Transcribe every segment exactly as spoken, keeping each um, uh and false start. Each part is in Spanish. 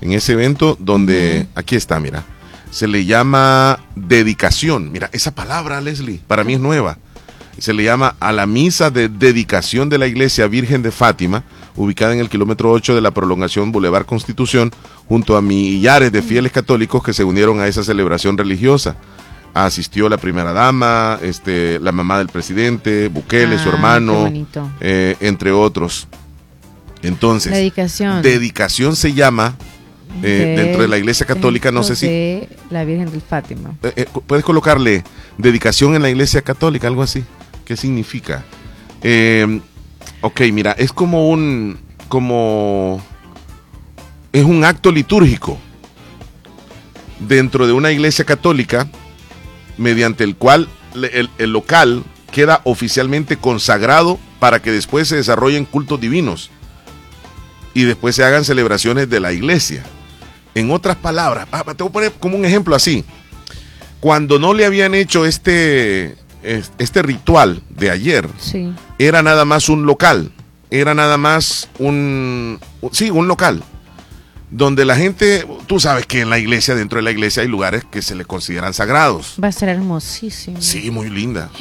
en ese evento donde, uh-huh. aquí está, mira, se le llama dedicación. Mira, esa palabra, Leslie, para mí es nueva. Se le llama a la misa de dedicación de la Iglesia Virgen de Fátima, ubicada en el kilómetro ocho de la prolongación Boulevard Constitución, junto a millares de fieles católicos que se unieron a esa celebración religiosa. Asistió la primera dama, este, la mamá del presidente, Bukele, ah, su hermano, eh, entre otros. Entonces, dedicación. dedicación se llama eh, de, dentro de la Iglesia Católica, no sé si... De la Virgen del Fátima. Eh, eh, puedes colocarle dedicación en la Iglesia Católica, algo así. ¿Qué significa? Eh, ok, mira, es como un, como, es un acto litúrgico dentro de una iglesia católica mediante el cual el, el local queda oficialmente consagrado para que después se desarrollen cultos divinos y después se hagan celebraciones de la iglesia. En otras palabras, te voy a poner como un ejemplo así. Cuando no le habían hecho este... este ritual de ayer, sí. era nada más un local, era nada más un, sí, un local, donde la gente, tú sabes que en la iglesia, dentro de la iglesia hay lugares que se le consideran sagrados. Va a ser hermosísimo. Sí, muy linda.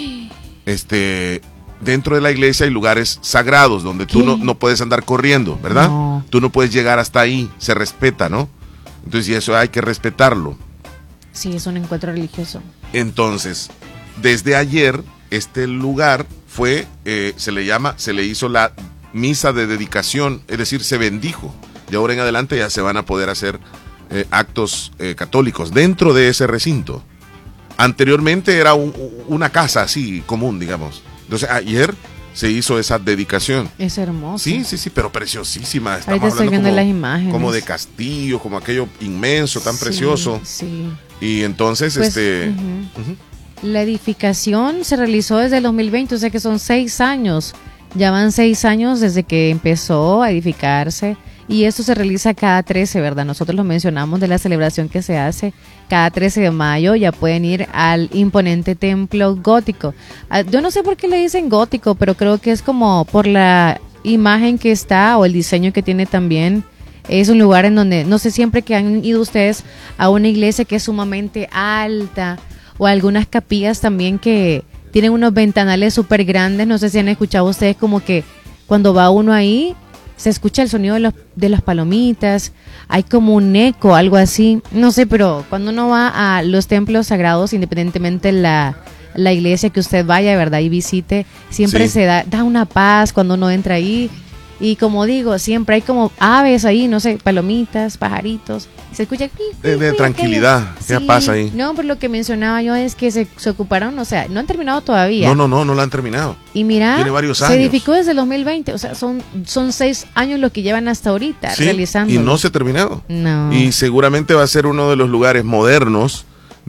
Este, dentro de la iglesia hay lugares sagrados donde ¿Qué? tú no, no puedes andar corriendo, ¿verdad? No. Tú no puedes llegar hasta ahí, se respeta, ¿no? Entonces, y eso hay que respetarlo. Sí, es un encuentro religioso. Entonces, desde ayer, este lugar fue, eh, se le llama, se le hizo la misa de dedicación, es decir, se bendijo. De ahora en adelante ya se van a poder hacer eh, actos eh, católicos dentro de ese recinto. Anteriormente era un, una casa así, común, digamos. Entonces, ayer se hizo esa dedicación. Es hermoso. Sí, sí, sí, pero preciosísima. Ahorita estoy viendo como, las imágenes. Como de castillo, como aquello inmenso, tan sí, precioso. Sí. Y entonces, pues, este... Uh-huh. Uh-huh. La edificación se realizó desde el dos mil veinte, o sea que son seis años. Ya van seis años desde que empezó a edificarse. Y esto se realiza cada trece, ¿verdad? Nosotros lo mencionamos de la celebración que se hace cada trece de mayo. Ya pueden ir al imponente templo gótico. Yo no sé por qué le dicen gótico, pero creo que es como por la imagen que está o el diseño que tiene también. Es un lugar en donde, no sé, siempre que han ido ustedes a una iglesia que es sumamente alta, o algunas capillas también que tienen unos ventanales súper grandes. No sé si han escuchado ustedes como que cuando va uno ahí, se escucha el sonido de, los, de las palomitas, hay como un eco, algo así. No sé, pero cuando uno va a los templos sagrados, independientemente la, la iglesia que usted vaya, ¿verdad? Y visite, siempre sí. se da, da una paz cuando uno entra ahí. Y como digo, siempre hay como aves ahí, no sé, palomitas, pajaritos. Se escucha... De, de tranquilidad, ¿qué sí, pasa ahí? No, pero lo que mencionaba yo es que se, se ocuparon, o sea, no han terminado todavía. No, no, no, no la han terminado. Y mira, tiene varios se años. edificó desde el dos mil veinte, o sea, son, son seis años los que llevan hasta ahorita sí, realizando. Y no se ha terminado. No. Y seguramente va a ser uno de los lugares modernos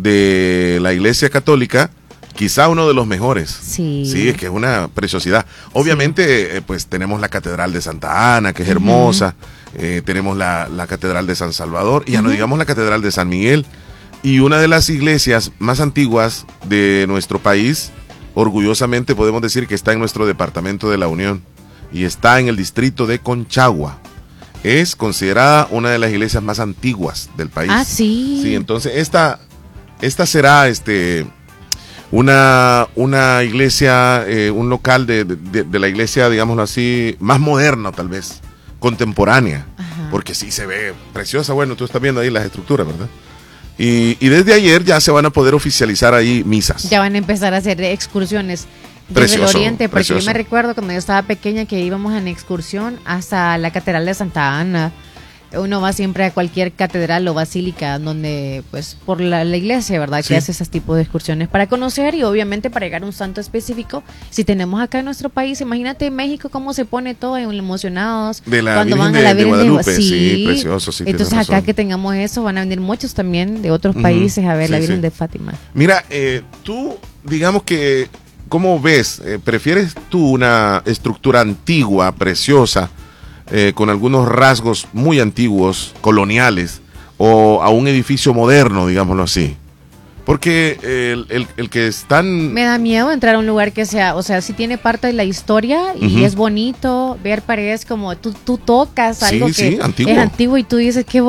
de la Iglesia Católica, quizá uno de los mejores. Sí. Sí, es que es una preciosidad. Obviamente, sí. eh, pues tenemos la Catedral de Santa Ana, que es hermosa. Uh-huh. eh, tenemos la, la Catedral de San Salvador. Y ya uh-huh. no digamos la Catedral de San Miguel. Y una de las iglesias más antiguas de nuestro país, orgullosamente podemos decir que está en nuestro departamento de la Unión. Y está en el distrito de Conchagua. Es considerada una de las iglesias más antiguas del país. Ah, sí. Sí, entonces esta, esta será este... Una, una iglesia, eh, un local de, de, de la iglesia, digámoslo así, más moderna tal vez, contemporánea, Ajá. porque sí se ve preciosa. Bueno, tú estás viendo ahí las estructuras, ¿verdad? Y, y desde ayer ya se van a poder oficializar ahí misas. Ya van a empezar a hacer excursiones desde precioso, el oriente, porque precioso. yo me recuerdo cuando yo estaba pequeña que íbamos en excursión hasta la Catedral de Santa Ana. Uno va siempre a cualquier catedral o basílica donde, pues, por la, la iglesia, ¿verdad? Sí. Que hace esos tipos de excursiones para conocer y obviamente para llegar a un santo específico. Si tenemos acá en nuestro país, imagínate en México cómo se pone todo emocionados de la cuando Virgen van a la de, Virgen de Guadalupe. de, sí. sí, precioso, sí. Entonces acá razón. Que tengamos eso, van a venir muchos también de otros uh-huh. países a ver sí, la Virgen sí. de Fátima. Mira, eh, tú, digamos que, ¿cómo ves? Eh, ¿Prefieres tú una estructura antigua, preciosa, Eh, con algunos rasgos muy antiguos, coloniales, o a un edificio moderno, digámoslo así? Porque el, el, el que están... Me da miedo entrar a un lugar que sea, o sea, sí tiene parte de la historia y uh-huh. es bonito ver paredes como tú, tú tocas algo sí, que sí, antiguo. es antiguo y tú dices, qué